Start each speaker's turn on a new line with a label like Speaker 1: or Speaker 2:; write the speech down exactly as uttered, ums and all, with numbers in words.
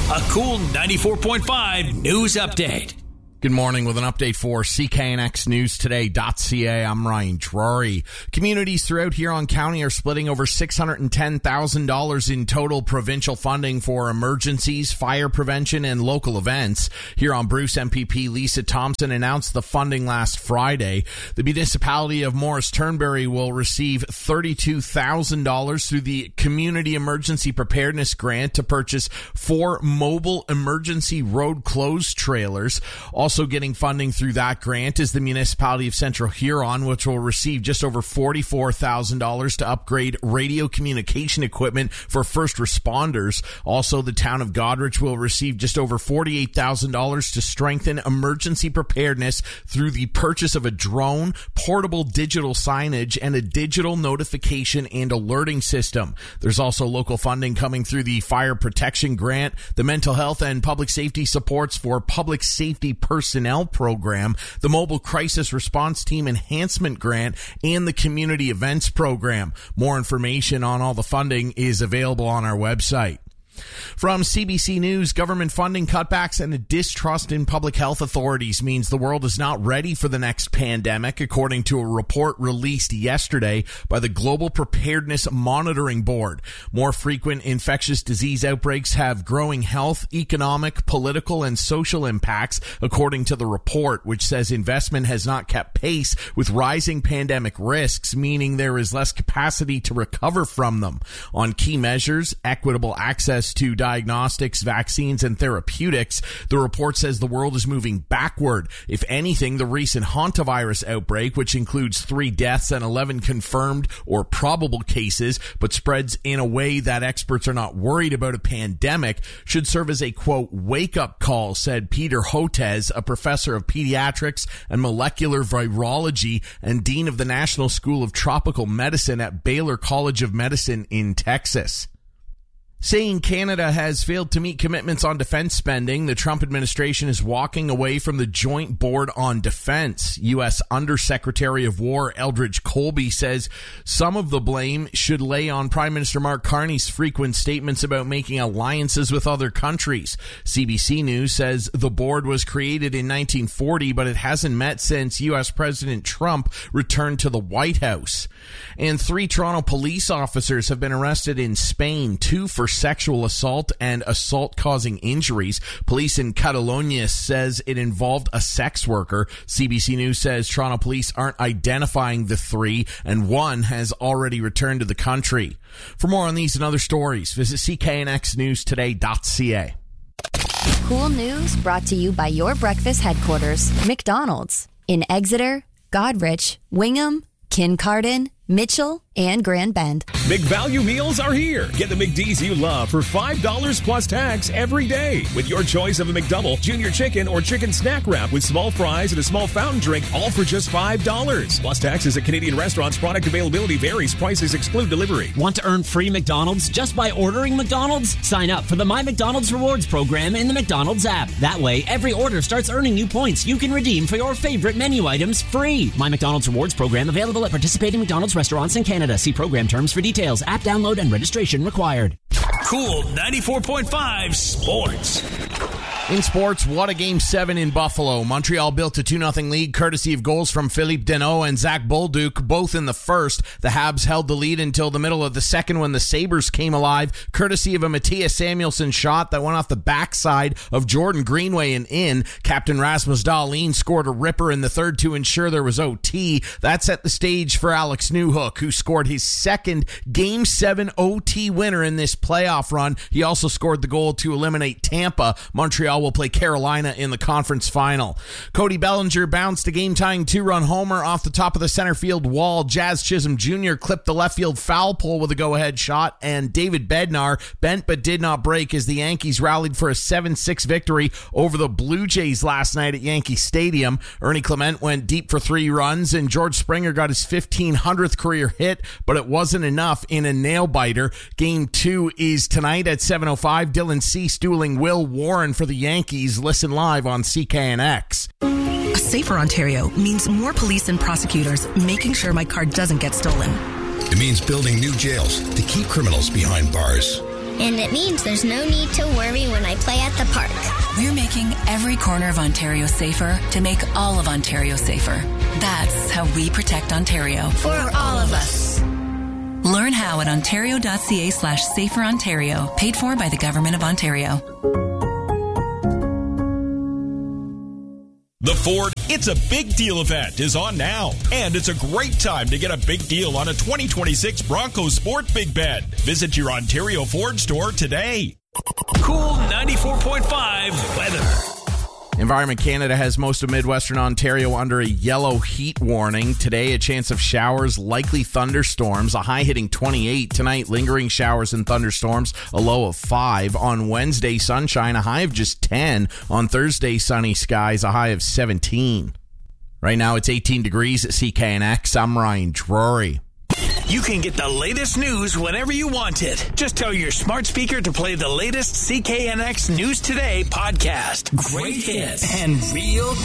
Speaker 1: A cool ninety-four point five news update.
Speaker 2: Good morning with an update for C K N X News Today dot C A. I'm Ryan Drury. Communities throughout Huron County are splitting over six hundred ten thousand dollars in total provincial funding for emergencies, fire prevention, and local events. Huron Bruce M P P Lisa Thompson announced the funding last Friday. The municipality of Morris Turnberry will receive thirty-two thousand dollars through the Community Emergency Preparedness Grant to purchase four mobile emergency road closed trailers. Also getting funding through that grant is the municipality of Central Huron, which will receive just over forty-four thousand dollars to upgrade radio communication equipment for first responders. Also, the town of Goderich will receive just over forty-eight thousand dollars to strengthen emergency preparedness through the purchase of a drone, portable digital signage, and a digital notification and alerting system. There's also local funding coming through the Fire Protection Grant, the Mental Health and Public Safety Supports for Public Safety Personnel Program, the Mobile Crisis Response Team Enhancement Grant, and the Community Events Program. More information on all the funding is available on our website. From C B C News, government funding cutbacks and a distrust in public health authorities means the world is not ready for the next pandemic, according to a report released yesterday by the Global Preparedness Monitoring Board. More frequent infectious disease outbreaks have growing health, economic, political, and social impacts, according to the report, which says investment has not kept pace with rising pandemic risks, meaning there is less capacity to recover from them. On key measures, equitable access to diagnostics, vaccines, and therapeutics, the report says the world is moving backward. If anything, the recent hantavirus outbreak, which includes three deaths and eleven confirmed or probable cases, but spreads in a way that experts are not worried about a pandemic, should serve as a, quote, wake-up call, said Peter Hotez, a professor of pediatrics and molecular virology and dean of the National School of Tropical Medicine at Baylor College of Medicine in Texas. Saying Canada has failed to meet commitments on defense spending, the Trump administration is walking away from the Joint Board on Defense. U S Undersecretary of War Eldridge Colby says some of the blame should lay on Prime Minister Mark Carney's frequent statements about making alliances with other countries. C B C News says the board was created in nineteen forty, but it hasn't met since U S President Trump returned to the White House. And three Toronto police officers have been arrested in Spain, two for sexual assault and assault causing injuries. Police in Catalonia says it involved a sex worker. C B C News says Toronto police aren't identifying the three, and one has already returned to the country. For more on these and other stories, visit C K N X News Today dot C A.
Speaker 3: Cool news brought to you by your breakfast headquarters, McDonald's, in Exeter, Goderich, Wingham, Kincardine, Mitchell, and Grand Bend.
Speaker 4: Big value meals are here. Get the McD's you love for five dollars plus tax every day with your choice of a McDouble, junior chicken, or chicken snack wrap with small fries and a small fountain drink, all for just five dollars. Plus taxes at Canadian restaurants. Product availability varies. Prices exclude delivery.
Speaker 5: Want to earn free McDonald's just by ordering McDonald's? Sign up for the My McDonald's Rewards program in the McDonald's app. That way, every order starts earning new points you can redeem for your favorite menu items free. My McDonald's Rewards program available at participating McDonald's restaurants in Canada. See program terms for details. App download and registration required.
Speaker 1: Cool ninety-four point five Sports.
Speaker 2: In sports, what a Game seven in Buffalo. Montreal built a two nothing lead courtesy of goals from Philippe Deneau and Zach Bolduc, both in the first. The Habs held the lead until the middle of the second when the Sabres came alive, courtesy of a Matthias Samuelsson shot that went off the backside of Jordan Greenway and in. Captain Rasmus Dahlin scored a ripper in the third to ensure there was O T. That set the stage for Alex Newhook, who scored his second Game seven O T winner in this playoff run. He also scored the goal to eliminate Tampa. Montreal will play Carolina in the conference final. Cody Bellinger bounced a game-tying two-run homer off the top of the center field wall. Jazz Chisholm Junior clipped the left field foul pole with a go-ahead shot, and David Bednar bent but did not break as the Yankees rallied for a seven six victory over the Blue Jays last night at Yankee Stadium. Ernie Clement went deep for three runs, and George Springer got his fifteen hundredth career hit, but it wasn't enough in a nail-biter. Game two is tonight at seven oh five. Dylan Cease dueling Will Warren for the Yankees. Listen live on C K N X.
Speaker 6: A safer Ontario means more police and prosecutors making sure my car doesn't get stolen.
Speaker 7: It means building new jails to keep criminals behind bars. and it means there's no need to worry when I play at the park.
Speaker 6: We're making every corner of Ontario safer to make all of Ontario safer. That's how we protect Ontario.
Speaker 7: For all of us.
Speaker 6: Learn how at ontario.ca slash safer Ontario. Paid for by the Government of Ontario.
Speaker 4: The Ford It's a Big Deal event is on now, and it's a great time to get a big deal on a twenty twenty-six Bronco Sport Big Bed. Visit your Ontario Ford store today.
Speaker 1: Cool ninety-four point five weather.
Speaker 2: Environment Canada has most of Midwestern Ontario under a yellow heat warning. Today, a chance of showers, likely thunderstorms, a high hitting twenty-eight. Tonight, lingering showers and thunderstorms, a low of five. On Wednesday, sunshine, a high of just ten. On Thursday, sunny skies, a high of seventeen. Right now, it's eighteen degrees at C K N X. I'm Ryan Drury.
Speaker 1: You can get the latest news whenever you want it. Just tell your smart speaker to play the latest C K N X News Today podcast. Great hits and real